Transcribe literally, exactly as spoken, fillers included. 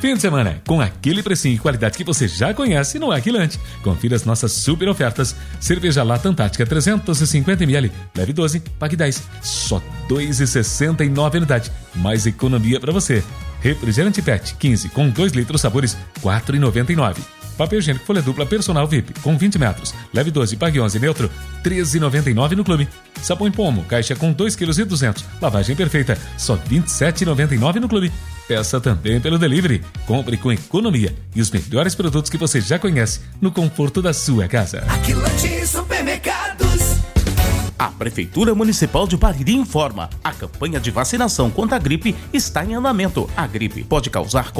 Fim de semana, com aquele precinho e qualidade que você já conhece no Aquilante. Confira as nossas super ofertas. Cerveja Lata Antártica trezentos e cinquenta mililitros, leve doze, pague dez. Só dois reais e sessenta e nove centavos unidade. Mais economia para você. Refrigerante Pet quinze com dois litros sabores, quatro reais e noventa e nove centavos. Papel higiênico folha dupla personal V I P com vinte metros, leve doze, pague onze, neutro, treze reais e noventa e nove centavos no clube. Sabão em pomo, caixa com dois vírgula dois quilos, lavagem perfeita, só vinte e sete reais e noventa e nove centavos no clube. Peça também pelo delivery. Compre com economia e os melhores produtos que você já conhece no conforto da sua casa. Aquilante Supermercados. A Prefeitura Municipal de Bariri informa: a campanha de vacinação contra a gripe está em andamento. A gripe pode causar